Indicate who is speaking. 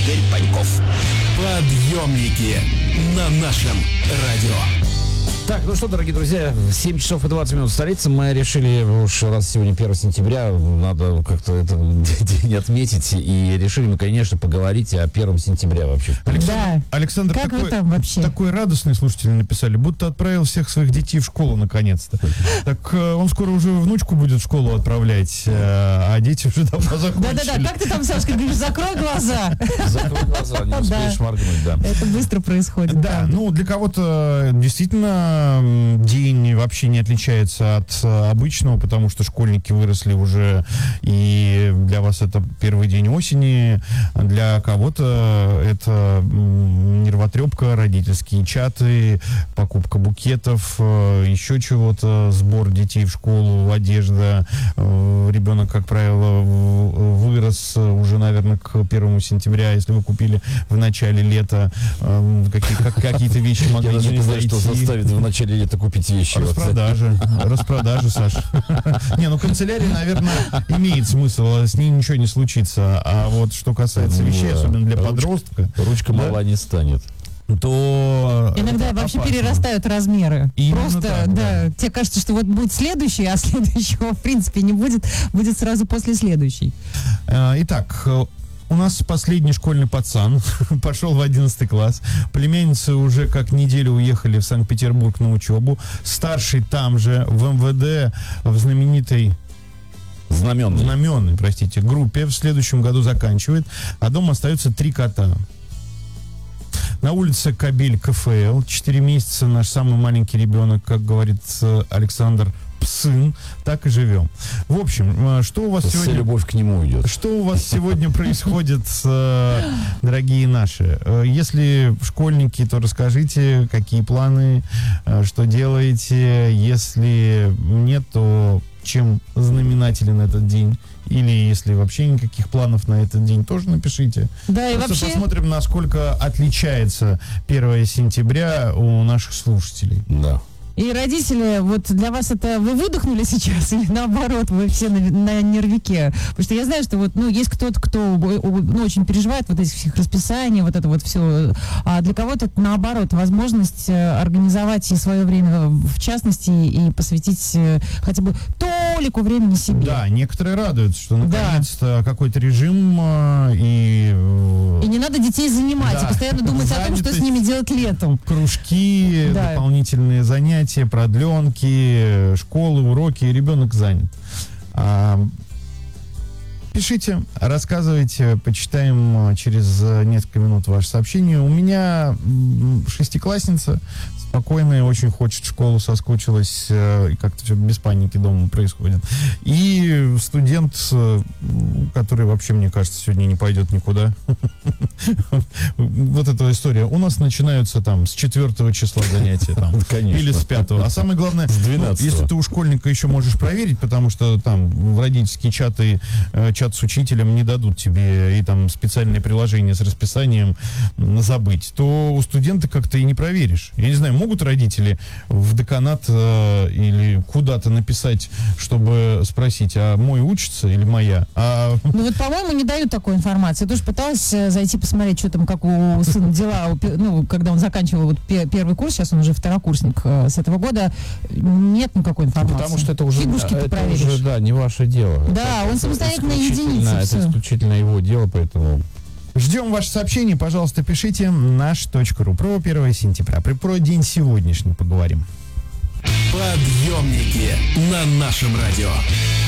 Speaker 1: Игорь Паньков. Подъемники на нашем радио.
Speaker 2: Так, ну что, дорогие друзья, 7 часов и 20 минут в столице. Мы решили, уж раз сегодня 1 сентября, надо как-то это день отметить. И решили мы, конечно, поговорить о 1 сентября вообще.
Speaker 3: Александр,
Speaker 4: как вы там вообще?
Speaker 3: Такой радостный слушатель написали, будто отправил всех своих детей в школу наконец-то. Так он скоро уже внучку будет в школу отправлять, а дети уже давно закончили.
Speaker 4: Да-да-да, как ты там, Сашка, говоришь, закрой глаза.
Speaker 2: Закрой глаза, не успеешь моргнуть, да.
Speaker 4: Это быстро происходит.
Speaker 3: Да, ну для кого-то действительно день вообще не отличается от обычного, потому что школьники выросли уже, и для вас это первый день осени, для кого-то это нервотрепка, родительские чаты, покупка букетов, еще чего-то, сбор детей в школу, одежда. Ребенок, как правило, вырос уже, наверное, к 1 сентября, если вы купили в начале лета какие-то вещи могли
Speaker 2: не
Speaker 3: не
Speaker 2: знаю, что заставит в начале лета купить вещи.
Speaker 3: Распродажи, Саша. Не, ну канцелярия, наверное, имеет смысл, с ней ничего не случится. А вот что касается вещей, особенно для подростка...
Speaker 2: Ручка мала не станет.
Speaker 3: То
Speaker 4: иногда вообще
Speaker 3: опасно.
Speaker 4: перерастают размеры.
Speaker 3: Именно
Speaker 4: Просто,
Speaker 3: так, да.
Speaker 4: тебе кажется, что вот будет следующий, а следующего, в принципе, не будет, будет сразу после следующей.
Speaker 3: Итак, у нас последний школьный пацан пошел в 11 класс. Племянницы уже как неделю уехали в Санкт-Петербург на учебу. Старший там же, в МВД, в знаменитой знаменной, группе. В следующем году заканчивает. А дома остаются 3 кота. На улице Кабель КФЛ. 4 месяца наш самый маленький ребенок, как говорит Александр, сын, так и живем. В общем, что у вас
Speaker 2: Вся
Speaker 3: сегодня...
Speaker 2: любовь к нему идет.
Speaker 3: Что у вас сегодня происходит, дорогие наши? Если школьники, то расскажите, какие планы, что делаете. Если нет, то чем знаменателен этот день? Или если вообще никаких планов на этот день, тоже напишите.
Speaker 4: Да, и
Speaker 3: Просто
Speaker 4: вообще...
Speaker 3: посмотрим, насколько отличается 1 сентября у наших слушателей.
Speaker 2: Да.
Speaker 4: И родители, вот для вас это вы выдохнули сейчас или наоборот, вы все на нервике? Потому что я знаю, что вот, ну, есть кто-то, кто очень переживает вот этих всех расписаний, вот это вот все. А для кого-то это наоборот, возможность организовать и свое время в частности и посвятить хотя бы толику времени себе.
Speaker 3: Да, некоторые радуются, что наконец-то какой-то режим и
Speaker 4: не надо детей занимать,
Speaker 3: да,
Speaker 4: и постоянно думать о том, что с ними делать летом.
Speaker 3: Кружки,
Speaker 4: да,
Speaker 3: дополнительные занятия, продленки, школы, уроки, и ребенок занят. Пишите, рассказывайте, почитаем через несколько минут ваше сообщение. У меня 6-классница, спокойная, очень хочет в школу, соскучилась, и как-то все без паники дома происходит. И студент, который вообще, мне кажется, сегодня не пойдет никуда. Вот эта история. У нас начинаются там с 4 числа занятия там, или с 5. А самое главное,
Speaker 2: с 12.
Speaker 3: Если ты у школьника еще можешь проверить, потому что там в родительские чаты, чат с учителем не дадут тебе и там специальные приложения с расписанием забыть, то у студента как-то и не проверишь. Я не знаю, могут родители в деканат или куда-то написать, чтобы спросить, а мой учится или моя?
Speaker 4: Ну вот, по-моему, не дают такой информации. Я тоже пыталась зайти посмотреть, что там, как у сына дела, ну, когда он заканчивал вот первый курс, сейчас он уже второкурсник с этого года, нет никакой информации.
Speaker 2: Потому что это уже,
Speaker 4: проверишь.
Speaker 2: Не ваше дело.
Speaker 4: Да,
Speaker 2: это
Speaker 4: он самостоятельная единица.
Speaker 2: Это исключительно его дело, поэтому...
Speaker 3: Ждем ваше сообщение, пожалуйста, пишите наш.ру. Про 1 сентября, про день сегодняшний поговорим.
Speaker 1: Подъемники на нашем радио.